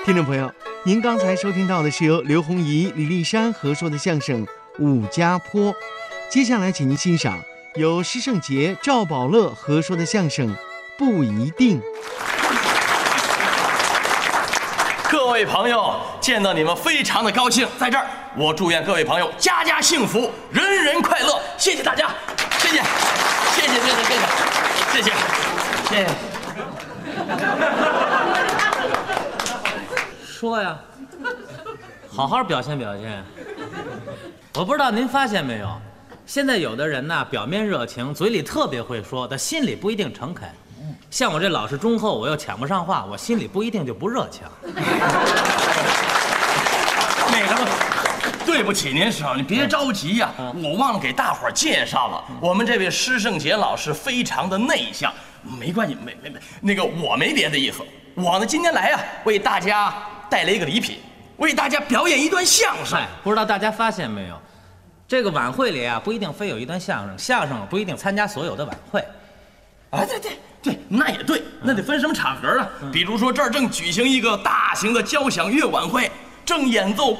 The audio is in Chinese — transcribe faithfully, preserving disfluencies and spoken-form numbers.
听众朋友，您刚才收听到的是由刘洪怡、李丽珊合说的相声《武家坡》，接下来请您欣赏由施圣杰、赵宝乐合说的相声《不一定》。 各位朋友，见到你们非常的高兴，在这儿我祝愿各位朋友家家幸福，人人快乐。谢谢大家，谢谢，谢谢，谢谢，谢谢，谢谢，谢谢。 说呀，好好表现表现。我不知道您发现没有，现在有的人呢，表面热情，嘴里特别会说，但心里不一定诚恳。像我这老实忠厚，我又抢不上话，我心里不一定就不热情。 那个，对不起您师傅，你别着急呀、啊，我忘了给大伙儿介绍了，我们这位施圣杰老师非常的内向，没关系，没没没，那个我没别的意思，我呢今天来呀、啊，为大家带来一个礼品，为大家表演一段相声。 不知道大家发现没有，这个晚会里啊，不一定非有一段相声，相声不一定参加所有的晚会。 啊，对对对，那也对，那得分什么场合啊？比如说这儿正举行一个大型的交响乐晚会，正演奏